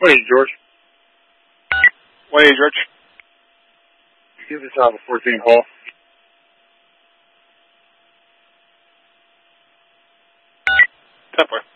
Hey, George. Hey, George. Give us out a 14 call. Temper.